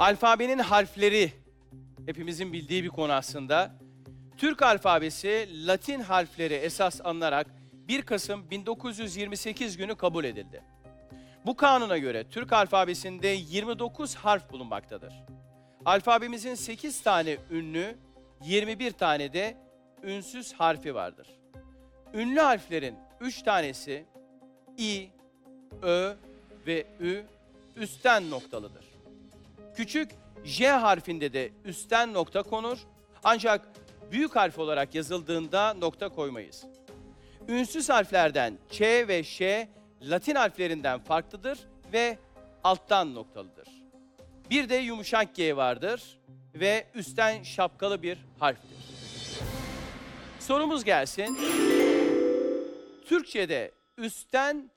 Alfabenin harfleri hepimizin bildiği bir konu aslında. Türk alfabesi Latin harfleri esas alınarak 1 Kasım 1928 günü kabul edildi. Bu kanuna göre Türk alfabesinde 29 harf bulunmaktadır. Alfabemizin 8 tane ünlü, 21 tane de ünsüz harfi vardır. Ünlü harflerin 3 tanesi İ, Ö ve Ü üstten noktalıdır. Küçük J harfinde de üstten nokta konur ancak büyük harf olarak yazıldığında nokta koymayız. Ünsüz harflerden Ç ve Ş Latin harflerinden farklıdır ve alttan noktalıdır. Bir de yumuşak G vardır ve üstten şapkalı bir harftir. Sorumuz gelsin. Türkçe'de üstten